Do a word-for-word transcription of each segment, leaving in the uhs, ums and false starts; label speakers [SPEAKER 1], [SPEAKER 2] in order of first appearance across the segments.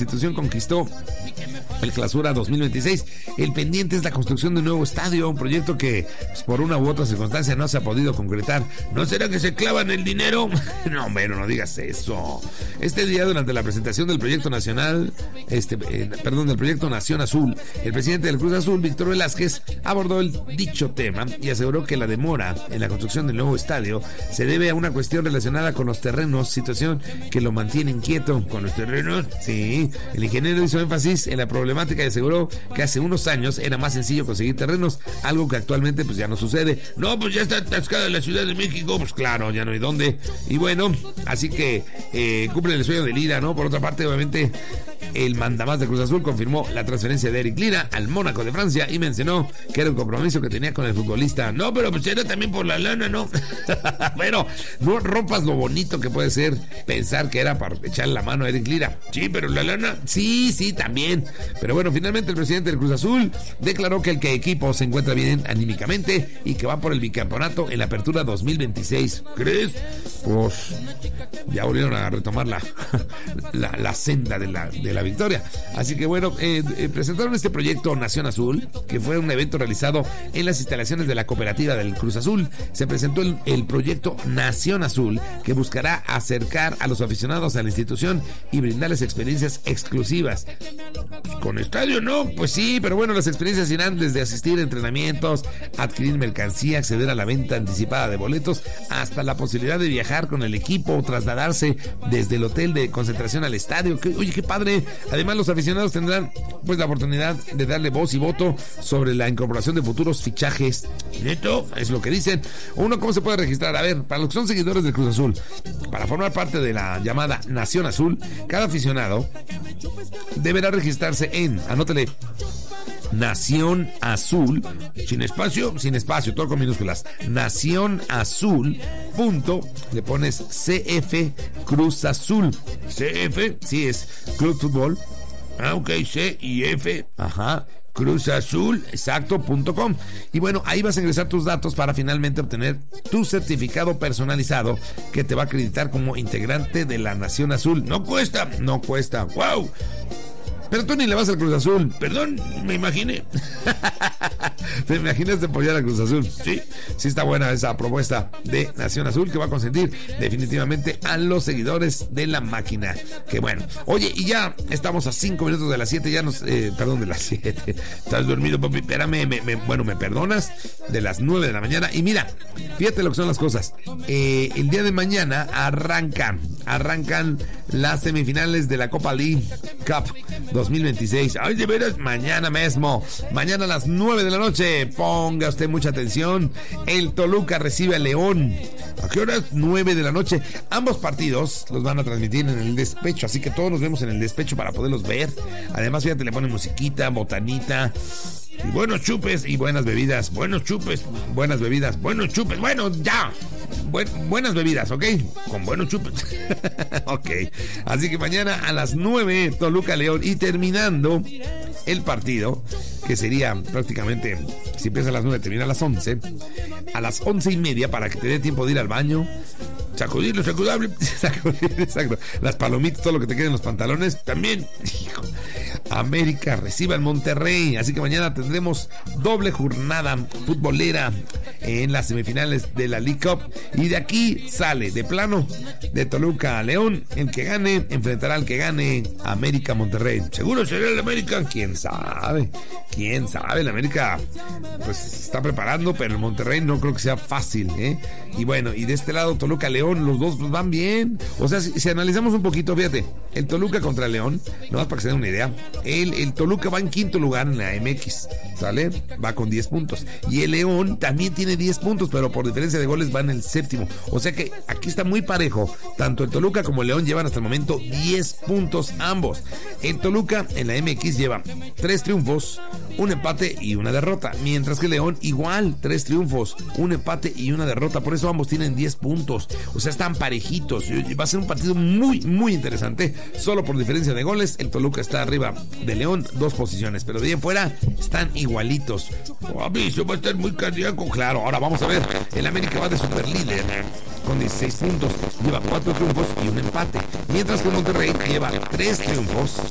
[SPEAKER 1] institución conquistó el Clausura dos mil veintiséis. El pendiente es la construcción de un nuevo estadio, un proyecto que pues, por una u otra circunstancia no se ha podido concretar. ¿No será que se clavan el dinero? No, pero no digas eso. Este día, durante la presentación del proyecto nacional, este, eh, perdón, del proyecto Nación Azul, el presidente del Cruz Azul, Víctor Velázquez, abordó el dicho tema y aseguró que la demora en la construcción del nuevo estadio se debe a una cuestión relacionada con los terrenos, situación que lo mantiene inquieto. ¿Con los terrenos? Sí. El ingeniero hizo énfasis en la problemática y aseguró que hace unos años era más sencillo conseguir terrenos, algo que actualmente pues ya no sucede. No, pues ya está atascada la Ciudad de México, pues claro, ya no hay dónde. Y bueno, así que eh, cumple el sueño de Lira, ¿no? Por otra parte, obviamente, el mandamás de Cruz Azul confirmó la transferencia de Eric Lira al Mónaco de Francia y mencionó que era un compromiso que tenía con el futbolista. No, pero pues era también por la lana, ¿no? Bueno, no rompas lo bonito que puede ser pensar que era para echarle la mano a Eric Lira. Sí, pero la lana, sí, sí, también. Pero bueno, finalmente el presidente del Cruz Azul declaró que el que equipo se encuentra bien anímicamente y que va por el bicampeonato en la apertura dos mil veintiséis. ¿Crees? Pues ya volvieron a retomar la, la, la senda de la, de la victoria. Así que bueno, eh, eh, presentaron este proyecto Nación Azul, que fue un evento realizado en las instalaciones de la cooperativa del Cruz Azul. Se presentó el, el proyecto Nación Azul, que buscará acercar a los aficionados a la institución y brindarles experiencias exclusivas. ¿Con estadio no? Pues sí, pero bueno, las experiencias irán desde asistir a entrenamientos, adquirir mercancía, acceder a la venta anticipada de boletos, hasta la posibilidad de viajar con el equipo o trasladarse desde el hotel de concentración al estadio. Que, oye, qué padre. Además, los aficionados tendrán pues la oportunidad de darle voz y voto sobre la incorporación de futuros fichajes. Neto, es lo que dicen. Uno, ¿cómo se puede registrar? A ver, para los que son seguidores del Cruz Azul, para formar parte de la llamada Nación Azul, cada aficionado deberá registrarse en, anótele, Nación Azul, sin espacio, sin espacio, todo con minúsculas, Nación Azul, punto, le pones C F Cruz Azul. C F, sí es Club Fútbol, ah, ok, C y F, ajá, Cruz Azul, exacto, punto com. Y bueno, ahí vas a ingresar tus datos para finalmente obtener tu certificado personalizado que te va a acreditar como integrante de la Nación Azul. No cuesta, no cuesta, wow. Pero tú ni le vas al Cruz Azul. Perdón, me imaginé. ¿Te imaginas de apoyar al Cruz Azul? Sí, sí está buena esa propuesta de Nación Azul que va a consentir definitivamente a los seguidores de la máquina. Que bueno. Oye, y ya estamos a cinco minutos de las siete. Ya nos... Eh, perdón, de las siete. ¿Estás dormido, papi? Espérame. Me, me, bueno, ¿me perdonas? De las nueve de la mañana. Y mira, fíjate lo que son las cosas. Eh, el día de mañana arrancan, arrancan las semifinales de la Copa League Cup dos mil veintiséis. Ay, de veras, mañana mismo, mañana a las nueve de la noche, ponga usted mucha atención, el Toluca recibe a León. ¿A qué horas? nueve de la noche. Ambos partidos los van a transmitir en el despecho, así que todos nos vemos en el despecho para poderlos ver. Además, fíjate, le ponen musiquita, botanita y buenos chupes y buenas bebidas, buenos chupes, buenas bebidas, buenos chupes, bueno, ya, Buen, buenas bebidas, ¿ok? Con buenos chupes. Ok, así que mañana a las nueve, Toluca León, y terminando el partido, que sería prácticamente, si empieza a las nueve, termina a las once, a las once y media, para que te dé tiempo de ir al baño, sacudir lo sacudable, sacudir, exacto, las palomitas, todo lo que te quede en los pantalones, también, hijo, América recibe al Monterrey, así que mañana tendremos doble jornada futbolera en las semifinales de la League Cup, y de aquí sale de plano de Toluca a León, el que gane enfrentará al que gane América Monterrey. Seguro será el América, quién sabe, quién sabe, el América pues se está preparando, pero el Monterrey no creo que sea fácil, ¿eh? Y bueno, y de este lado Toluca León, los dos pues, van bien, o sea, si, si analizamos un poquito, fíjate, el Toluca contra León, nomás para que se den una idea, el, el Toluca va en quinto lugar en la M X, ¿sale? Va con diez puntos, y el León también tiene diez puntos, pero por diferencia de goles va en el séptimo, o sea que aquí está muy parejo, tanto el Toluca como el León llevan hasta el momento diez puntos ambos. El Toluca en la M X lleva tres triunfos, un empate y una derrota, mientras que León igual, tres triunfos, un empate y una derrota, por eso ambos tienen diez puntos, o sea, están parejitos, va a ser un partido muy, muy interesante, solo por diferencia de goles, el Toluca está arriba de León, dos posiciones, pero de ahí en fuera están igualitos. Papi, eso va a estar muy cardíaco, claro. Ahora vamos a ver, el América va de superlíder con dieciséis puntos, lleva cuatro triunfos y un empate, mientras que Monterrey lleva tres triunfos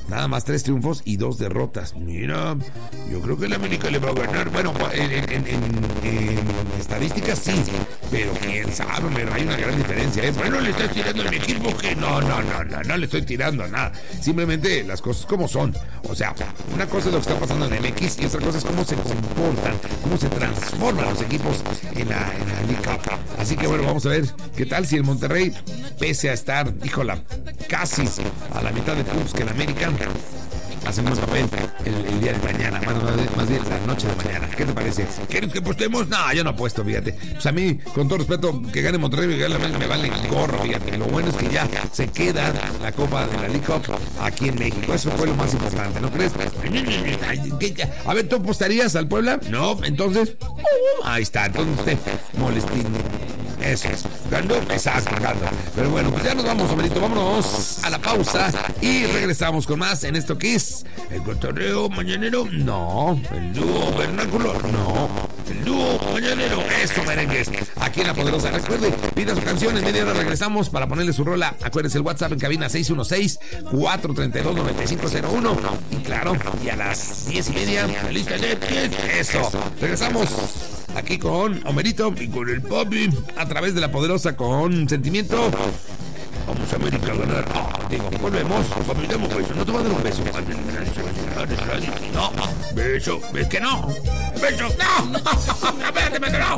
[SPEAKER 1] nada más tres triunfos y dos derrotas. Mira, yo creo que el América le va a ganar. Bueno, en, en, en, en estadísticas sí, pero quién sabe, pero hay una gran diferencia. ¿eh? Bueno, le estás tirando a mi equipo que no, no, no, no, no le estoy tirando nada. Simplemente las cosas como son. O sea, una cosa es lo que está pasando en el M X y otra cosa es cómo se comportan, cómo se transforman los equipos en la, en la Liga. Así que bueno, vamos a ver qué tal si el Monterrey, pese a estar, híjola, casi a la mitad de puntos que el América, hace un buen papel el, el día de mañana, más, más bien la noche de mañana. ¿Qué te parece? ¿Quieres que apostemos? No, yo no apuesto, fíjate. Pues a mí, con todo respeto, que gane Monterrey, que gane la América, me vale el gorro, fíjate. Lo bueno es que ya se queda la Copa de la League Cup aquí en México. Eso fue lo más importante, ¿no crees? A ver, ¿tú apostarías al Puebla? No, entonces, ahí está, entonces usted, molestín. Eso es, ganó, exacto, ganó. Pero bueno, pues ya nos vamos, Omerito, vámonos a la pausa y regresamos con más en esto que es el cotorreo mañanero. No, el dúo vernáculo, no, el dúo mañanero, eso, merengues, aquí en La Poderosa. Recuerde, pida su canción, en media hora regresamos para ponerle su rola. Acuérdense el WhatsApp en cabina seis uno seis, cuatro tres dos, nueve cinco cero uno. Y claro, y a las diez y media, la lista de diez, eso, regresamos. Aquí con Homerito y con el Papi a través de La Poderosa con sentimiento. Vamos a América a ganar. Ah, digo, volvemos. Papi, dame un beso. No te voy a dar un beso. No, beso. ¿Ves que no? Beso. No. Espérate, me no.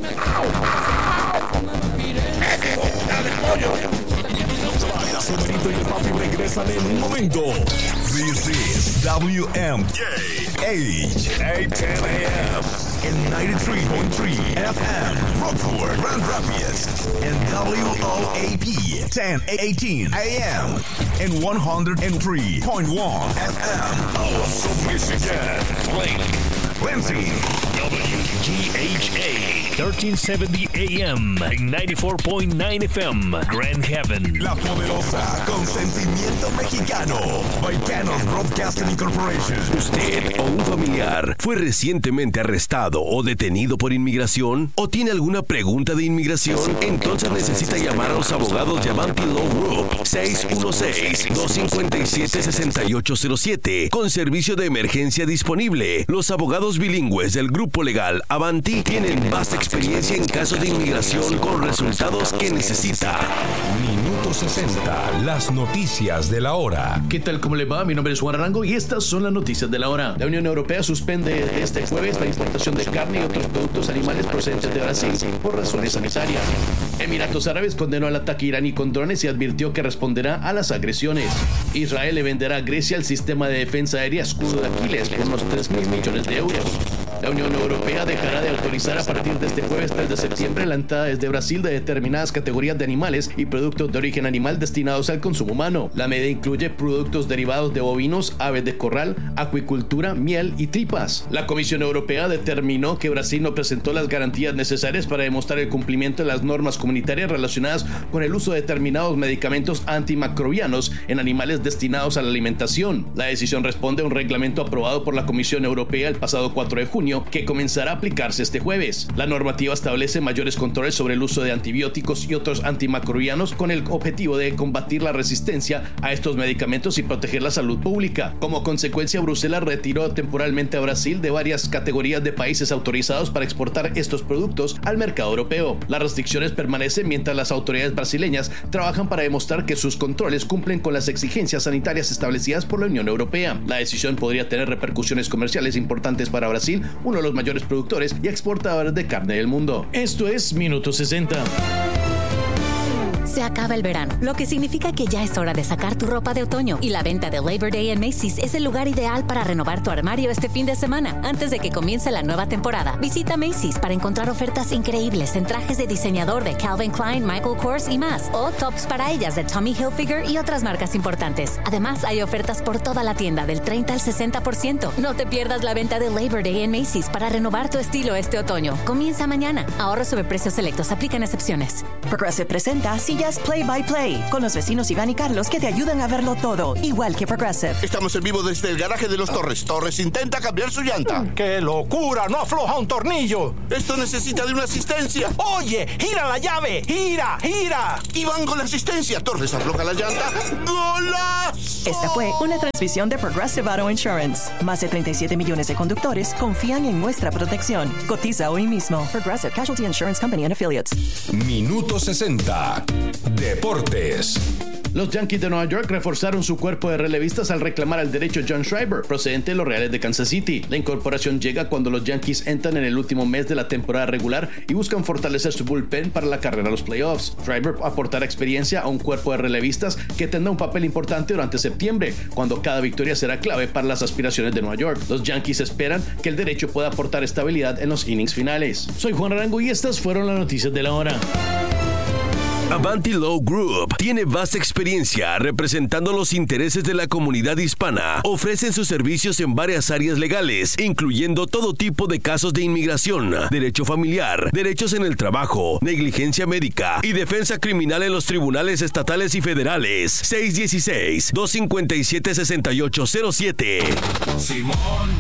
[SPEAKER 2] Homerito y el Papi regresan en un momento. This is W M K H eight ten A M and ninety-three point three F M, Rockford, Grand Rapids, and W O A P ten eighteen A M and one oh three point one F M. Also Michigan, Flake, Lansing, W G H A
[SPEAKER 3] thirteen seventy A M and ninety-four point nine F M, Grand Haven.
[SPEAKER 2] La Poderosa, con sentimiento mexicano. By Canos Broadcasting Incorporation.
[SPEAKER 4] ¿Usted o un familiar fue recientemente arrestado o detenido por inmigración? ¿O tiene alguna pregunta de inmigración? Entonces necesita llamar a los abogados de Avanti Law Group seis uno seis, dos cinco siete, seis ocho cero siete con servicio de emergencia disponible. Los abogados bilingües del grupo legal Avanti tienen vasta experiencia en casos de inmigración con resultados que necesita.
[SPEAKER 2] Minuto sesenta, las noticias de la hora.
[SPEAKER 5] ¿Qué tal? ¿Cómo le va? Mi nombre es Juan Arango y estas son las noticias de la hora. La Unión Europea suspende este jueves la importación de carne y otros productos animales procedentes de Brasil por razones sanitarias. Emiratos Árabes condenó al ataque iraní con drones y advirtió que responderá a las agresiones. Israel le venderá a Grecia el sistema de defensa aérea Escudo de Aquiles por unos tres mil millones de euros. La Unión Europea dejará de autorizar a partir de este jueves tres de septiembre la entrada desde Brasil de determinadas categorías de animales y productos de origen animal destinados al consumo humano. La medida incluye productos derivados de bovinos, aves de corral, acuicultura, miel y tripas. La Comisión Europea determinó que Brasil no presentó las garantías necesarias para demostrar el cumplimiento de las normas comunitarias relacionadas con el uso de determinados medicamentos antimicrobianos en animales destinados a la alimentación. La decisión responde a un reglamento aprobado por la Comisión Europea el pasado cuatro de junio que comenzará a aplicarse este jueves. La normativa establece mayores controles sobre el uso de antibióticos y otros antimicrobianos con el objetivo de combatir la resistencia a estos medicamentos y proteger la salud pública. Como consecuencia, Bruselas retiró temporalmente a Brasil de varias categorías de países autorizados para exportar estos productos al mercado europeo. Las restricciones permanecen mientras las autoridades brasileñas trabajan para demostrar que sus controles cumplen con las exigencias sanitarias establecidas por la Unión Europea. La decisión podría tener repercusiones comerciales importantes para Brasil, uno de los mayores productores y exportadores de carne del mundo. Esto es Minuto sesenta.
[SPEAKER 6] Se acaba el verano, lo que significa que ya es hora de sacar tu ropa de otoño. Y la venta de Labor Day en Macy's es el lugar ideal para renovar tu armario este fin de semana. Antes de que comience la nueva temporada, visita Macy's para encontrar ofertas increíbles en trajes de diseñador de Calvin Klein, Michael Kors y más. O tops para ellas de Tommy Hilfiger y otras marcas importantes. Además, hay ofertas por toda la tienda del treinta al sesenta por ciento. No te pierdas la venta de Labor Day en Macy's para renovar tu estilo este otoño. Comienza mañana. Ahorro sobre precios selectos. Aplican excepciones.
[SPEAKER 7] Progressive presenta siguiente noticias play by play, con los vecinos Iván y Carlos que te ayudan a verlo todo, igual que Progressive.
[SPEAKER 8] Estamos en vivo desde el garaje de los Torres. Torres intenta cambiar su llanta.
[SPEAKER 9] ¡Qué locura! ¡No afloja un tornillo!
[SPEAKER 8] Esto necesita de una asistencia.
[SPEAKER 9] ¡Oye! ¡Gira la llave! ¡Gira! ¡Gira!
[SPEAKER 8] Iván con la asistencia. Torres afloja la llanta. ¡Golazo!
[SPEAKER 7] Esta fue una transmisión de Progressive Auto Insurance. Más de treinta y siete millones de conductores confían en nuestra protección. Cotiza hoy mismo. Progressive Casualty Insurance Company and Affiliates.
[SPEAKER 2] Minuto sesenta. Deportes.
[SPEAKER 5] Los Yankees de Nueva York reforzaron su cuerpo de relevistas al reclamar el derecho John Schreiber, procedente de los Reales de Kansas City. La incorporación llega cuando los Yankees entran en el último mes de la temporada regular y buscan fortalecer su bullpen para la carrera a los playoffs. Schreiber aportará experiencia a un cuerpo de relevistas que tendrá un papel importante durante septiembre, cuando cada victoria será clave para las aspiraciones de Nueva York. Los Yankees esperan que el derecho pueda aportar estabilidad en los innings finales. Soy Juan Arango y estas fueron las noticias de la hora.
[SPEAKER 4] Avanti Law Group tiene vasta experiencia representando los intereses de la comunidad hispana. Ofrecen sus servicios en varias áreas legales, incluyendo todo tipo de casos de inmigración, derecho familiar, derechos en el trabajo, negligencia médica y defensa criminal en los tribunales estatales y federales. seis uno seis, dos cinco siete, seis ocho cero siete.
[SPEAKER 2] Simón.